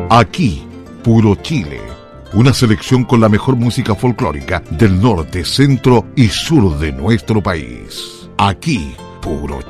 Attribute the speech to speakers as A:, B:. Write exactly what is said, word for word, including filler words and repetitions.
A: Aquí, puro Chile. Una selección con la mejor música folclórica del norte, centro y sur de nuestro país. Aquí, puro Chile.